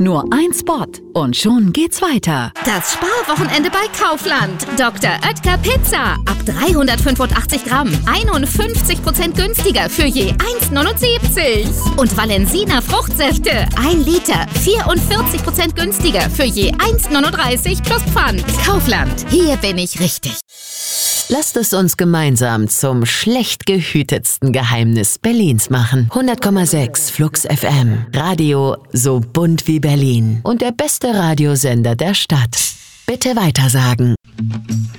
Nur ein Spot und schon geht's weiter. Das Sparwochenende bei Kaufland. Dr. Oetker Pizza. Ab 385 Gramm. 51% günstiger für je 1,79. Und Valensina Fruchtsäfte. 1 Liter. 44% günstiger für je 1,39 plus Pfand. Kaufland. Hier bin ich richtig. Lasst es uns gemeinsam zum schlecht gehütetsten Geheimnis Berlins machen. 100,6 Flux FM. Radio so bunt wie Berlin. Und der beste Radiosender der Stadt. Bitte weitersagen.